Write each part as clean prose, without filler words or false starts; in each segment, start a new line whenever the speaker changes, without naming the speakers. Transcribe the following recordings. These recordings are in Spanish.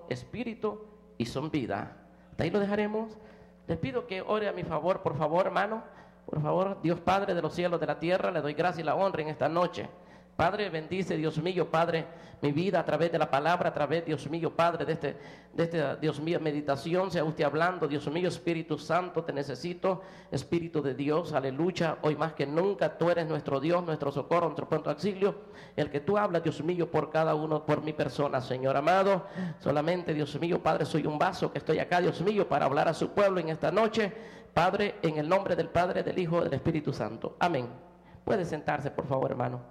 espíritu y son vida. Hasta ahí lo dejaremos. Les pido que ore a mi favor, por favor, hermano. Por favor, Dios Padre de los cielos, de la tierra, le doy gracia y la honra en esta noche. Padre, bendice, Dios mío, Padre, mi vida a través de la palabra, a través, Dios mío, Padre, de este, Dios mío, meditación, sea usted hablando, Dios mío, Espíritu Santo, te necesito, Espíritu de Dios, aleluya, hoy más que nunca, tú eres nuestro Dios, nuestro socorro, nuestro pronto auxilio, el que tú hablas, Dios mío, por cada uno, por mi persona, Señor amado, solamente, Dios mío, Padre, soy un vaso que estoy acá, Dios mío, para hablar a su pueblo en esta noche, Padre, en el nombre del Padre, del Hijo, del Espíritu Santo, amén. Puede sentarse, por favor, hermano.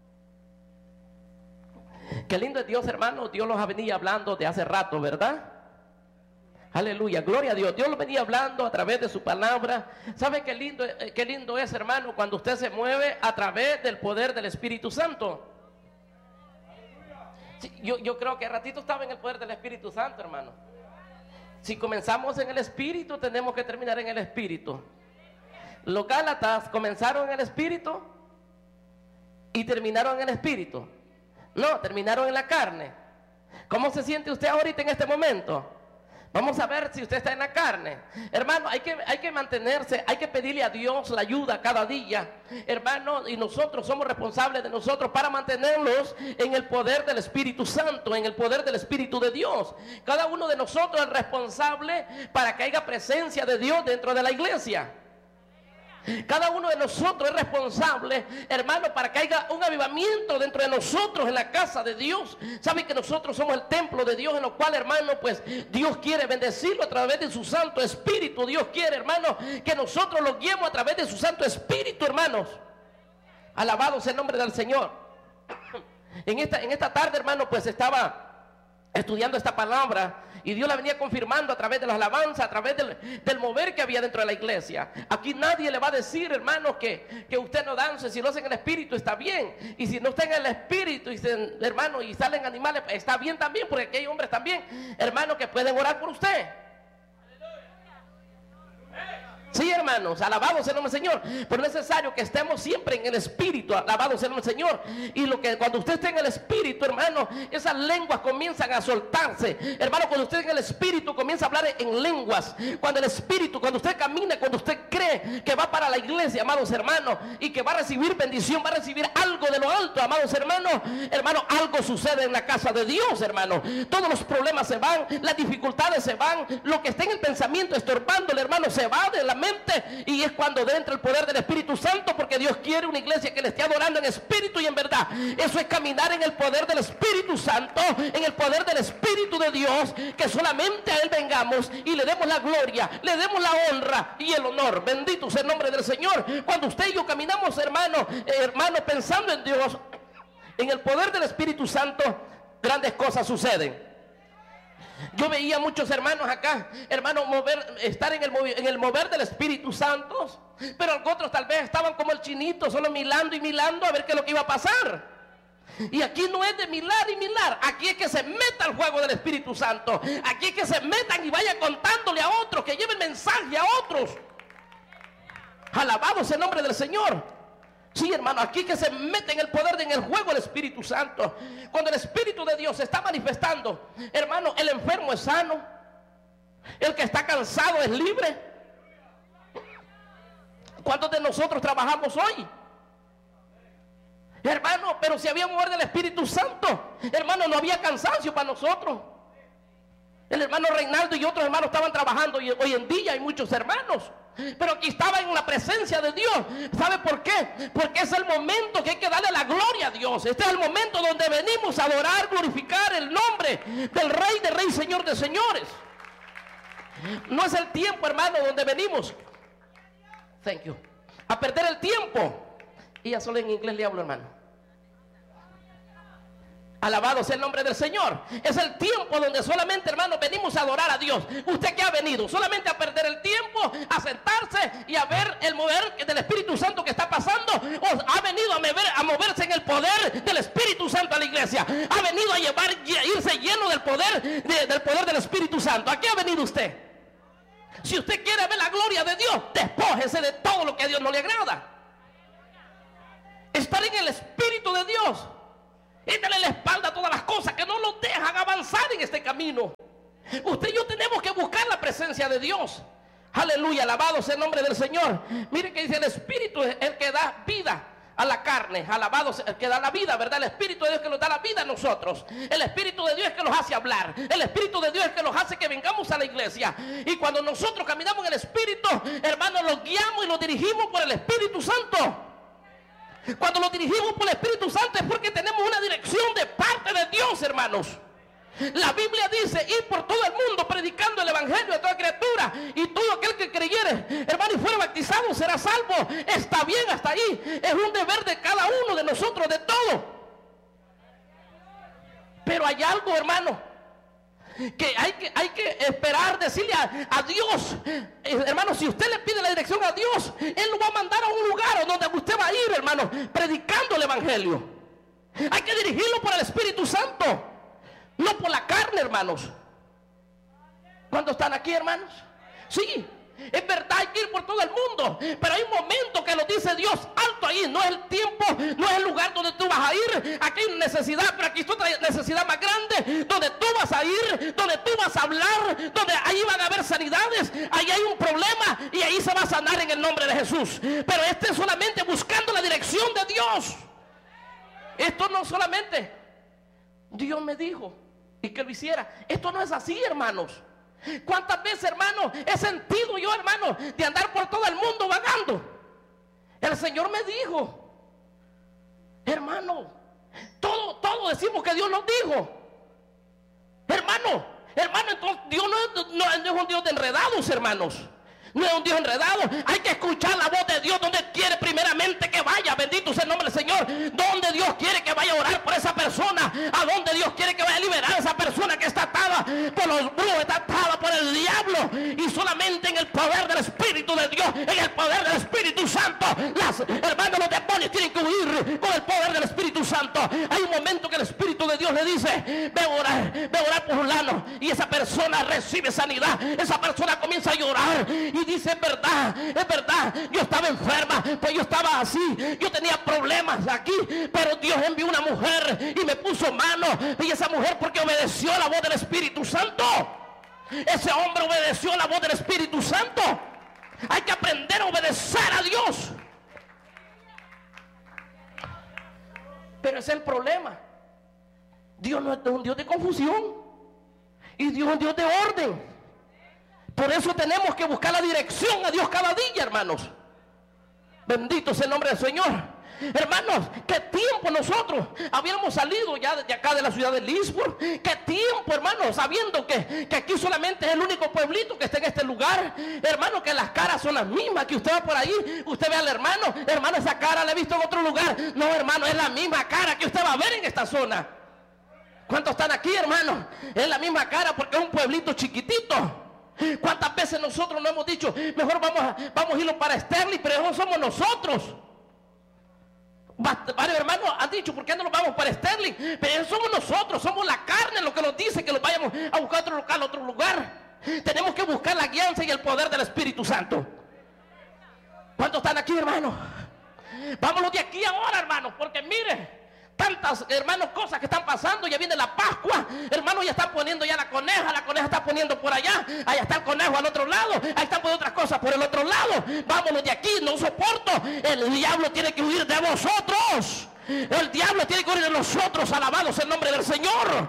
Qué lindo es Dios, hermano. Dios los ha venido hablando de hace rato, ¿verdad? Aleluya, gloria a Dios. Dios los venía hablando a través de su palabra. ¿Sabe qué lindo es, hermano, cuando usted se mueve a través del poder del Espíritu Santo? Sí, yo creo que a ratito estaba en el poder del Espíritu Santo, hermano. Si comenzamos en el Espíritu, tenemos que terminar en el Espíritu. Los Gálatas comenzaron en el Espíritu y terminaron en el Espíritu. No, terminaron en la carne. ¿Cómo se siente usted ahorita en este momento? Vamos a ver si usted está en la carne. Hermano, hay que mantenerse, hay que pedirle a Dios la ayuda cada día. Hermano, y nosotros somos responsables de nosotros para mantenerlos en el poder del Espíritu Santo, en el poder del Espíritu de Dios. Cada uno de nosotros es responsable para que haya presencia de Dios dentro de la iglesia. Cada uno de nosotros es responsable, hermano, para que haya un avivamiento dentro de nosotros en la casa de Dios. Sabe que nosotros somos el templo de Dios, en lo cual, hermano, pues Dios quiere bendecirlo a través de su Santo Espíritu. Dios quiere, hermano, que nosotros lo guiemos a través de su Santo Espíritu, hermanos. Alabado sea el nombre del Señor. En esta tarde, hermano, pues estaba estudiando esta palabra y Dios la venía confirmando a través de las alabanzas, a través del mover que había dentro de la iglesia. Aquí nadie le va a decir, hermano, que usted no dance. Si lo hace en el espíritu está bien, y si no está en el espíritu, hermano, y salen animales, está bien también, porque aquí hay hombres también, hermano, que pueden orar por usted. Sí, hermanos, alabado sea el nombre del Señor. Pero es necesario que estemos siempre en el Espíritu. Alabado sea el nombre del Señor. Y cuando usted esté en el Espíritu, hermano, esas lenguas comienzan a soltarse. Hermano, cuando usted en el Espíritu comienza a hablar en lenguas. Cuando el Espíritu, cuando usted camina, cuando usted cree que va para la iglesia, amados hermanos, y que va a recibir bendición, va a recibir algo de lo alto, amados hermanos. Hermano, algo sucede en la casa de Dios, hermano. Todos los problemas se van, las dificultades se van, lo que está en el pensamiento estorbándole, hermano, se va de la mente. Y es cuando entra el poder del Espíritu Santo, porque Dios quiere una iglesia que le esté adorando en espíritu y en verdad. Eso es caminar en el poder del Espíritu Santo, en el poder del Espíritu de Dios, que solamente a Él vengamos y le demos la gloria, le demos la honra y el honor. Bendito sea el nombre del Señor. Cuando usted y yo caminamos, hermano, pensando en Dios, en el poder del Espíritu Santo, grandes cosas suceden. Yo veía muchos hermanos acá, hermanos, estar en el mover del Espíritu Santo, pero otros tal vez estaban como el chinito, solo milando y milando a ver qué es lo que iba a pasar. Y aquí no es de milar y milar, aquí es que se meta el juego del Espíritu Santo, aquí es que se metan y vayan contándole a otros, que lleven mensaje a otros. Alabado sea el nombre del Señor. Sí, hermano, aquí que se mete en el poder, en el juego del Espíritu Santo. Cuando el Espíritu de Dios se está manifestando, hermano, el enfermo es sano, el que está cansado es libre. ¿Cuántos de nosotros trabajamos hoy? Hermano, pero si había mover del Espíritu Santo, hermano, no había cansancio para nosotros. El hermano Reinaldo y otros hermanos estaban trabajando, y hoy en día hay muchos hermanos, pero aquí estaba en la presencia de Dios. ¿Sabe por qué? Porque es el momento que hay que darle la gloria a Dios. Este es el momento donde venimos a adorar, glorificar el nombre del Rey de Reyes, Señor de Señores. No es el tiempo, hermano, donde venimos a perder el tiempo. Y ya solo en inglés le hablo, hermano. Alabado sea el nombre del Señor. Es el tiempo donde solamente, hermanos, venimos a adorar a Dios. ¿Usted qué ha venido? Solamente a perder el tiempo, a sentarse y a ver el mover del Espíritu Santo que está pasando. ¿O ha venido a moverse en el poder del Espíritu Santo a la iglesia? ¿Ha venido a irse lleno del poder del Espíritu Santo? ¿A qué ha venido usted? Si usted quiere ver la gloria de Dios, despójese de todo lo que a Dios no le agrada. Estar en el Espíritu de Dios Y dale la espalda a todas las cosas que no los dejan avanzar en este camino. Usted y yo tenemos que buscar la presencia de Dios. Aleluya, alabado sea el nombre del Señor. Mire que dice: el Espíritu es el que da vida a la carne. Alabado sea el que da la vida, ¿verdad? El Espíritu de Dios que nos da la vida a nosotros. El Espíritu de Dios es que nos hace hablar. El Espíritu de Dios es que nos hace que vengamos a la iglesia. Y cuando nosotros caminamos en el Espíritu, hermanos, los guiamos y los dirigimos por el Espíritu Santo. Cuando los dirigimos por el Espíritu Santo es porque tenemos una dirección de parte de Dios, hermanos. La Biblia dice: ir por todo el mundo predicando el evangelio a toda criatura, y todo aquel que creyere, hermano, y fuera bautizado será salvo. Está bien hasta ahí. Es un deber de cada uno de nosotros, de todo. Pero hay algo, hermano, que hay que esperar, decirle a Dios, hermano. Si usted le pide la dirección a Dios, Él lo va a mandar a un lugar donde usted va a ir, hermano, predicando el evangelio. Hay que dirigirlo por el Espíritu Santo, no por la carne, hermanos. ¿Cuántos están aquí, hermanos? Sí, es verdad, hay que ir por todo el mundo, pero hay un momento que lo dice Dios: alto ahí. No es el tiempo, no es el lugar donde tú vas a ir. Aquí hay una necesidad, pero aquí está otra necesidad más grande, donde tú vas a ir, donde tú vas a hablar, donde ahí van a haber sanidades. Ahí hay un problema y ahí se va a sanar en el nombre de Jesús. Pero este es solamente buscando la dirección de Dios. Esto no solamente Dios me dijo y que lo hiciera. Esto no es así, hermanos. ¿Cuántas veces, hermano, he sentido yo, hermano, de andar por todo el mundo vagando? El Señor me dijo, hermano, todo decimos que Dios nos dijo. Hermano, entonces Dios no es un Dios de enredados, hermanos. No es un Dios enredado. Hay que escuchar la voz de Dios donde quiere primeramente que vaya. Bendito sea el nombre del Señor. Donde Dios quiere que vaya a orar por esa persona. A donde Dios quiere que vaya a liberar a esa persona que está atada por los brujos, está atada por el diablo. Y solamente en el poder del Espíritu de Dios, en el poder del Espíritu Santo, hermanos, los demonios tienen que huir con el poder del Espíritu Santo. Hay un momento que el Espíritu de Dios le dice: ve a orar por fulano. Y esa persona recibe sanidad. Esa persona comienza a llorar y dice: es verdad, yo estaba enferma, pues yo estaba así, yo tenía problemas aquí, pero Dios envió una mujer y me puso mano. Y esa mujer, porque obedeció la voz del Espíritu Santo, ese hombre obedeció la voz del Espíritu Santo. Hay que aprender a obedecer a Dios. Pero ese es el problema. Dios no es un Dios de confusión, y Dios es un Dios de orden. Por eso tenemos que buscar la dirección a Dios cada día, hermanos. Bendito sea el nombre del Señor. Hermanos, qué tiempo nosotros habíamos salido ya de acá de la ciudad de Lisboa. Qué tiempo, hermanos, sabiendo que aquí solamente es el único pueblito que está en este lugar. Hermano, que las caras son las mismas. Que usted va por ahí, usted ve al hermano, esa cara la he visto en otro lugar. No, hermano, es la misma cara que usted va a ver en esta zona. ¿Cuántos están aquí, hermanos? Es la misma cara porque es un pueblito chiquitito. ¿Cuántas veces nosotros nos hemos dicho: mejor vamos a irlo para Sterling, pero no somos nosotros? Varios hermanos han dicho: ¿por qué no nos vamos para Sterling? Pero somos nosotros, somos la carne lo que nos dice que nos vayamos a buscar otro local, otro lugar. Tenemos que buscar la guianza y el poder del Espíritu Santo. ¿Cuántos están aquí, hermanos? Vámonos de aquí ahora, hermanos, porque mire, tantas, hermanos, cosas que están pasando. Ya viene la Pascua, hermanos, ya están poniendo ya la coneja está poniendo por allá, allá está el conejo al otro lado, ahí están poniendo otras cosas por el otro lado. Vámonos de aquí, no soporto. El diablo tiene que huir de vosotros. El diablo tiene que huir de nosotros. Alabados el nombre del Señor.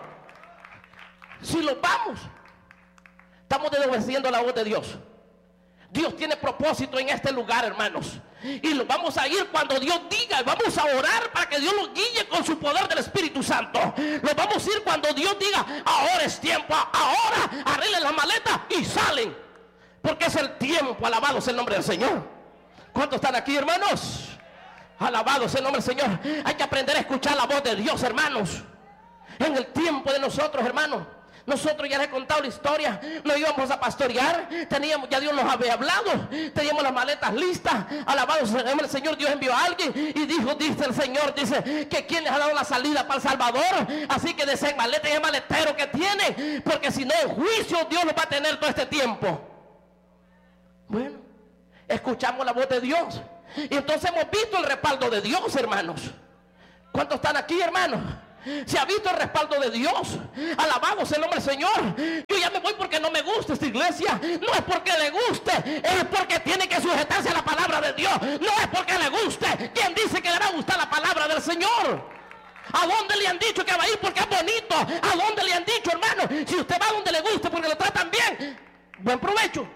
Si lo vamos, estamos desobedeciendo la voz de Dios. Dios tiene propósito en este lugar, hermanos, y lo vamos a ir cuando Dios diga. Vamos a orar para que Dios nos guíe con su poder del Espíritu Santo. Lo vamos a ir cuando Dios diga: ahora es tiempo, ahora arreglen las maletas y salen, porque es el tiempo. Alabado sea el nombre del Señor. ¿Cuántos están aquí, hermanos? Alabado sea el nombre del Señor. Hay que aprender a escuchar la voz de Dios, hermanos. En el tiempo de nosotros, hermanos, nosotros ya les he contado la historia. Nos íbamos a pastorear. Ya Dios nos había hablado. Teníamos las maletas listas. Alabado sea el Señor. Dios envió a alguien y dice el Señor, dice que quien les ha dado la salida para El Salvador. Así que deseen maletas y el maletero que tienen, porque si no, en juicio Dios los va a tener todo este tiempo. Bueno, escuchamos la voz de Dios y entonces hemos visto el respaldo de Dios, hermanos. ¿Cuántos están aquí, hermanos? Se ha visto el respaldo de Dios. Alabado sea el nombre del Señor. Yo ya me voy porque no me gusta esta iglesia. No es porque le guste, es porque tiene que sujetarse a la palabra de Dios. No es porque le guste. ¿Quién dice que le va a gustar la palabra del Señor? ¿A dónde le han dicho que va a ir porque es bonito? ¿A dónde le han dicho, hermano? Si usted va donde le guste porque lo tratan bien, buen provecho.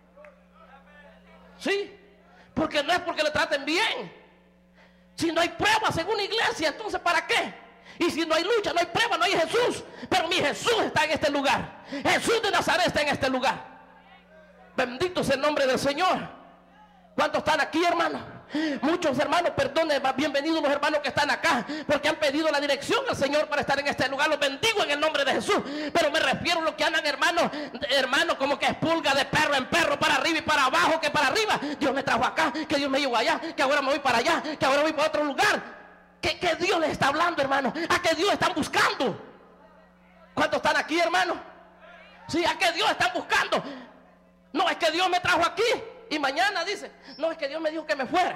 Sí, porque no es porque le traten bien. Si no hay pruebas en una iglesia, entonces ¿para qué? Y si no hay lucha, no hay prueba, no hay Jesús. Pero mi Jesús está en este lugar. Jesús de Nazaret está en este lugar. Bendito sea el nombre del Señor. ¿Cuántos están aquí, hermanos? Muchos hermanos, perdone, bienvenidos los hermanos que están acá, porque han pedido la dirección al Señor para estar en este lugar. Los bendigo en el nombre de Jesús. Pero me refiero a los que andan, hermanos, como que es pulga de perro en perro, para arriba y para abajo, que para arriba. Dios me trajo acá, que Dios me llevó allá, que ahora me voy para allá, que ahora voy para otro lugar. ¿Qué Dios les está hablando, hermano? ¿A qué Dios están buscando? ¿Cuántos están aquí, hermano? Sí, ¿a qué Dios están buscando? No, es que Dios me trajo aquí y mañana dice, no, es que Dios me dijo que me fuera.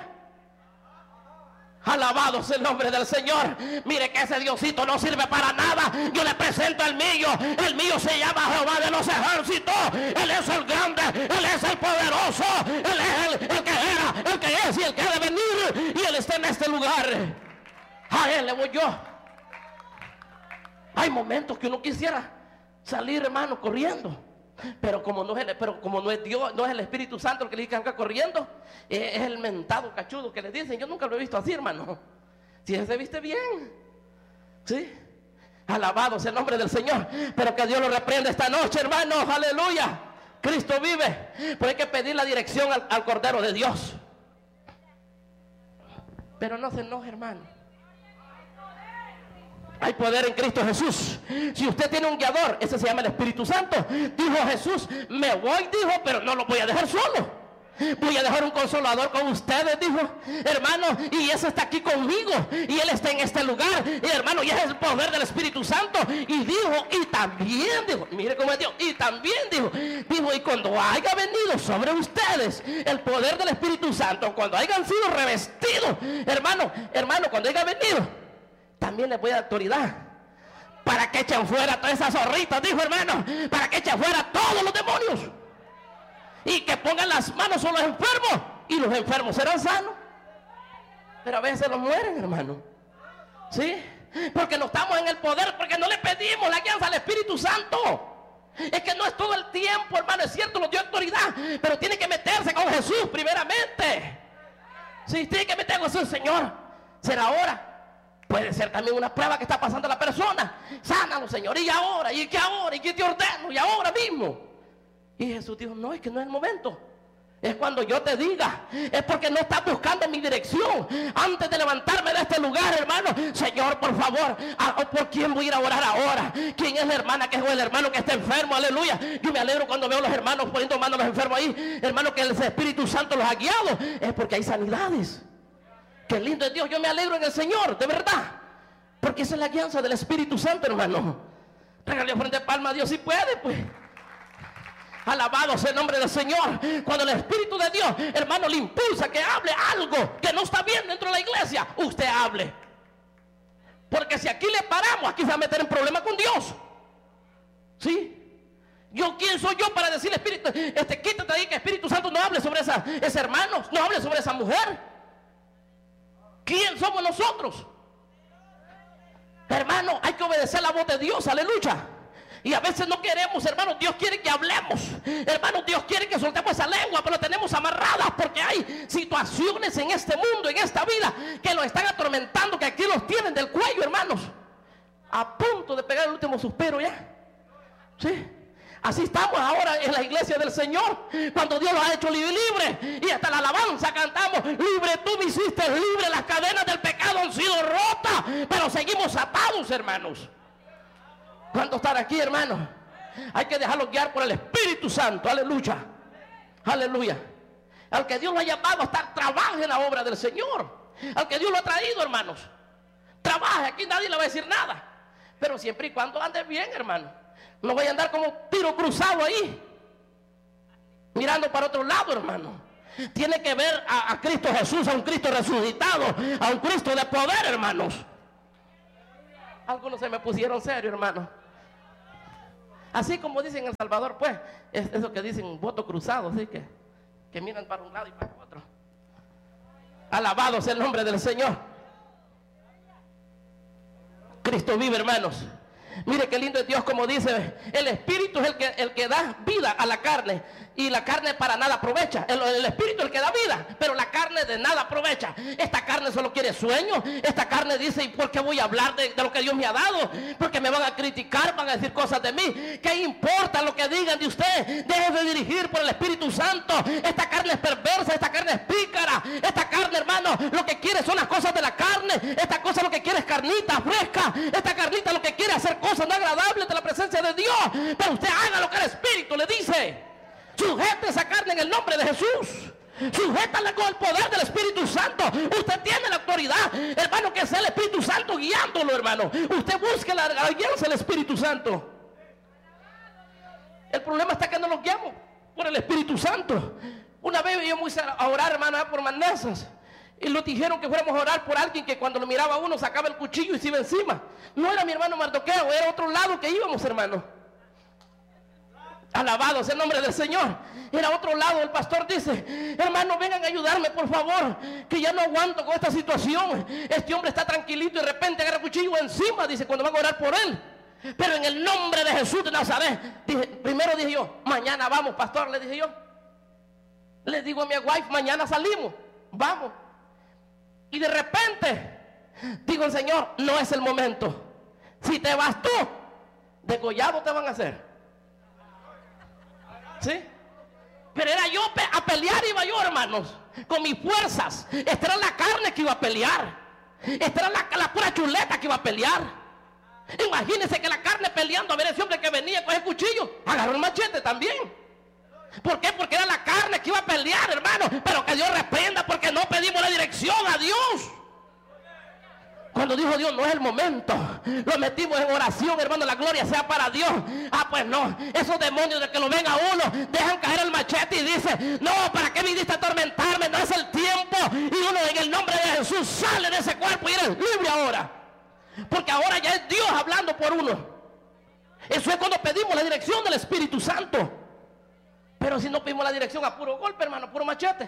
Alabado sea el nombre del Señor. Mire que ese Diosito no sirve para nada. Yo le presento al mío. El mío se llama Jehová de los ejércitos. Él es el grande, Él es el poderoso, Él es el que era, el que es y el que ha de venir. Y Él está en este lugar. A Él le voy yo. Hay momentos que uno quisiera salir, hermano, corriendo. Pero como no es Dios, no es el Espíritu Santo el que le dice que anda corriendo, es el mentado cachudo que le dicen. Yo nunca lo he visto así, hermano. Si él se viste bien, ¿sí? Alabado sea el nombre del Señor. Pero que Dios lo reprenda esta noche, hermano. Aleluya. Cristo vive. Pero hay que pedir la dirección al Cordero de Dios. Pero no se enoje, hermano. Hay poder en Cristo Jesús. Si usted tiene un guiador, ese se llama el Espíritu Santo. Dijo Jesús, me voy, dijo, pero no lo voy a dejar solo. Voy a dejar un consolador con ustedes, dijo, hermano, y ese está aquí conmigo, y Él está en este lugar, y hermano, y es el poder del Espíritu Santo. Y dijo, y también dijo, mire cómo es Dios, y también dijo, y cuando haya venido sobre ustedes el poder del Espíritu Santo, cuando hayan sido revestidos, hermano, cuando haya venido, también les voy a dar autoridad para que echen fuera todas esas zorritas, dijo, hermano, para que echen fuera todos los demonios y que pongan las manos sobre los enfermos y los enfermos serán sanos. Pero a veces los mueren, hermano, ¿sí? Porque no estamos en el poder, porque no le pedimos la guianza al Espíritu Santo. Es que no es todo el tiempo, hermano, es cierto, nos dio autoridad, pero tiene que meterse con Jesús primeramente. Sí, tiene que meterse con Jesús. Señor, será ahora. Puede ser también una prueba que está pasando la persona. Sánalo, Señor. ¿Y ahora? ¿Y qué ahora? ¿Y qué te ordeno? ¿Y ahora mismo? Y Jesús dijo, no, es que no es el momento. Es cuando yo te diga. Es porque no estás buscando mi dirección. Antes de levantarme de este lugar, hermano, Señor, por favor, ¿por quién voy a ir a orar ahora? ¿Quién es la hermana que es el hermano que está enfermo? Aleluya. Yo me alegro cuando veo a los hermanos poniendo manos a los enfermos ahí. Hermano, que el Espíritu Santo los ha guiado. Es porque hay sanidades. Qué lindo es Dios. Yo me alegro en el Señor, de verdad, porque esa es la guianza del Espíritu Santo, hermano. Regale frente a palma a Dios si puede, pues. Alabado sea el nombre del Señor. Cuando el Espíritu de Dios, hermano, le impulsa que hable algo que no está bien dentro de la iglesia, usted hable. Porque si aquí le paramos, aquí se va a meter en problemas con Dios. ¿Sí? ¿Quién soy yo para decirle, Espíritu, quítate ahí, que Espíritu Santo no hable sobre ese hermano, no hable sobre esa mujer? ¿Quién somos nosotros? Hermano, hay que obedecer la voz de Dios, aleluya. Y a veces no queremos, hermano. Dios quiere que hablemos, hermano. Dios quiere que soltemos esa lengua, pero la tenemos amarradas porque hay situaciones en este mundo, en esta vida, que los están atormentando, que aquí los tienen del cuello, hermanos, a punto de pegar el último suspiro ya. ¿Sí? Así estamos ahora en la iglesia del Señor, cuando Dios los ha hecho libre, y hasta la alabanza cantamos, libre tú me hiciste libre, las cadenas del pecado han sido rotas, pero seguimos atados, hermanos. ¿Cuántos están aquí, hermanos? Hay que dejarlos guiar por el Espíritu Santo, aleluya, aleluya. Al que Dios lo ha llamado a estar, trabaje en la obra del Señor. Al que Dios lo ha traído, hermanos, trabaje, aquí nadie le va a decir nada, pero siempre y cuando ande bien, hermano. No vaya a andar como tiro cruzado ahí, mirando para otro lado, hermano. Tiene que ver a Cristo Jesús, a un Cristo resucitado, a un Cristo de poder, hermanos. Algunos se me pusieron serio, hermano. Así como dicen en El Salvador, pues, es eso que dicen voto cruzado, así que miran para un lado y para otro. Alabado sea el nombre del Señor. Cristo vive, hermanos. Mire qué lindo es Dios, como dice, el Espíritu es el que da vida a la carne, y la carne para nada aprovecha. El Espíritu es el que da vida, pero la carne de nada aprovecha. Esta carne solo quiere sueño. Esta carne dice, ¿y por qué voy a hablar de lo que Dios me ha dado? Porque me van a criticar, van a decir cosas de mí. ¿Qué importa lo que digan de usted? Deje de dirigir por el Espíritu Santo. Esta carne es perversa, esta carne es pícara. Esta carne, hermano, lo que quiere son las cosas de la carne. Esta cosa lo que quiere es carnita fresca. Esta carnita lo que quiere es hacer cosas no agradables de la presencia de Dios. Pero usted haga lo que el Espíritu le dice. Sujete esa carne en el nombre de Jesús. Sujétala con el poder del Espíritu Santo. Usted tiene la autoridad, hermano, que sea el Espíritu Santo guiándolo, hermano. Usted busque la guianza del Espíritu Santo. El problema está que no nos guiamos por el Espíritu Santo. Una vez yo me puse a orar, hermano, por Manazas, y nos dijeron que fuéramos a orar por alguien que cuando lo miraba uno sacaba el cuchillo y se iba encima. No era mi hermano Mardoqueo, era otro lado que íbamos, hermano. Alabado sea el nombre del Señor. Era otro lado. El pastor dice, hermano, vengan a ayudarme, por favor, que ya no aguanto con esta situación. Este hombre está tranquilito y de repente agarra el cuchillo encima, dice, cuando van a orar por él. Pero en el nombre de Jesús de Nazaret, primero dije yo, mañana vamos, pastor, le dije yo. Le digo a mi wife, mañana salimos, vamos. Y de repente, digo el Señor, no es el momento. Si te vas tú, degollado te van a hacer. ¿Sí? Pero era yo a pelear, iba yo, hermanos, con mis fuerzas. Esta era la carne que iba a pelear. Esta era la pura chuleta que iba a pelear. Imagínense que la carne peleando, a ver ese hombre que venía con el cuchillo, agarró el machete también. ¿Por qué? Porque era la carne que iba a pelear, hermano. Pero que Dios reprenda porque no pedimos la dirección a Dios. Cuando dijo Dios, no es el momento, lo metimos en oración, hermano, la gloria sea para Dios. Ah, pues no, esos demonios de que lo ven a uno, dejan caer el machete y dicen, no, ¿para qué viniste a atormentarme? No es el tiempo. Y uno en el nombre de Jesús sale de ese cuerpo y eres libre ahora. Porque ahora ya es Dios hablando por uno. Eso es cuando pedimos la dirección del Espíritu Santo. Pero si no pedimos la dirección a puro golpe, hermano, puro machete.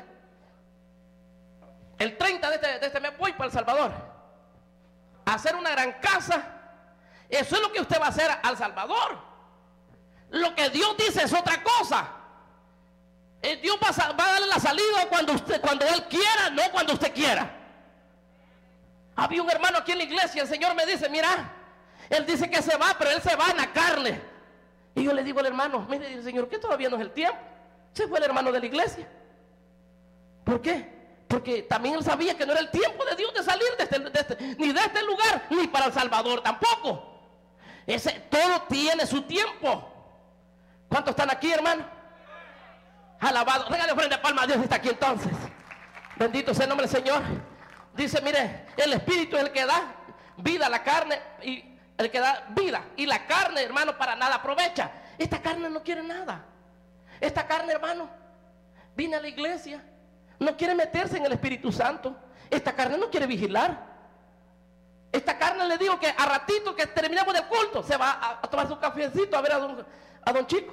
El 30 de este mes voy para El Salvador. Hacer una gran casa. Eso es lo que usted va a hacer al Salvador. Lo que Dios dice es otra cosa. Dios va a darle la salida cuando Él quiera, no cuando usted quiera. Había un hermano aquí en la iglesia, el Señor me dice, mira, él dice que se va, pero él se va en la carne. Y yo le digo al hermano, mire, dice el Señor, que todavía no es el tiempo. Se fue el hermano de la iglesia. ¿Por qué? Porque también él sabía que no era el tiempo de Dios de salir ni de este lugar, ni para El Salvador tampoco. Todo tiene su tiempo. ¿Cuántos están aquí, hermano? Alabado. Regale ofrenda de palma a Dios, está aquí entonces. Bendito sea el nombre del Señor. Dice, mire, el Espíritu es el que da vida a la carne, y el que da vida. Y la carne, hermano, para nada aprovecha. Esta carne no quiere nada. Esta carne, hermano, viene a la iglesia, no quiere meterse en el Espíritu Santo. Esta carne no quiere vigilar. Esta carne, le digo que a ratito que terminamos del culto se va a tomar su cafecito a ver a don Chico.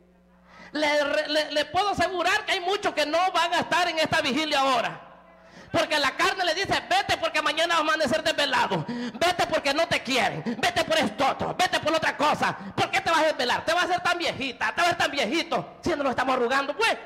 Le puedo asegurar que hay muchos que no van a estar en esta vigilia ahora. Porque la carne le dice, vete porque mañana vas a amanecer desvelado. Vete porque no te quieren. Vete por esto otro. Vete por otra cosa. ¿Por qué te vas a desvelar? Te vas a hacer tan viejita, te vas a ser tan viejito. Si no lo estamos arrugando, pues.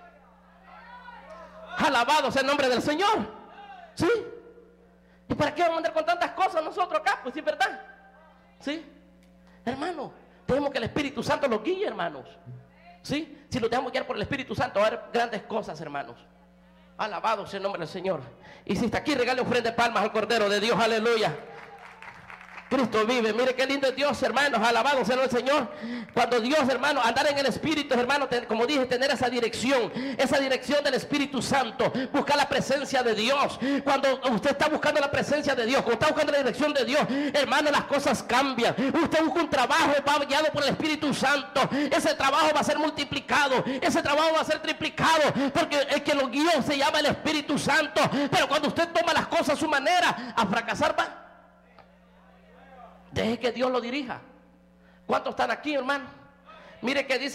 Alabado sea el nombre del Señor. ¿Sí? ¿Y para qué vamos a andar con tantas cosas nosotros acá? Pues sí, ¿verdad? ¿Sí? Hermano, tenemos que el Espíritu Santo los guíe, hermanos. ¿Sí? Si lo dejamos guiar por el Espíritu Santo, va a haber grandes cosas, hermanos. Alabado sea el nombre del Señor. Y si está aquí, regale ofrenda de palmas al Cordero de Dios. Aleluya. Cristo vive. Mire qué lindo es Dios, hermanos. Alabado sea el Señor. Cuando Dios, hermano, andar en el Espíritu, hermano, como dije, tener esa dirección del Espíritu Santo, buscar la presencia de Dios. Cuando usted está buscando la presencia de Dios, cuando está buscando la dirección de Dios, hermano, las cosas cambian. Usted busca un trabajo, va guiado por el Espíritu Santo. Ese trabajo va a ser multiplicado, ese trabajo va a ser triplicado, porque el que lo guió se llama el Espíritu Santo. Pero cuando usted toma las cosas a su manera, a fracasar va. Deje que Dios lo dirija. ¿Cuántos están aquí, hermano? Mire que dice